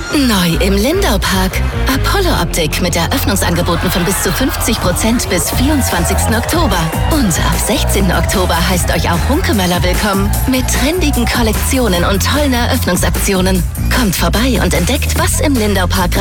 Neu im Lindau Park. Apollo Optik mit Eröffnungsangeboten von bis zu 50% bis 24. Oktober. Und ab 16. Oktober heißt euch auch Hunkemöller willkommen. Mit trendigen Kollektionen und tollen Eröffnungsaktionen. Kommt vorbei und entdeckt, was im Lindau Park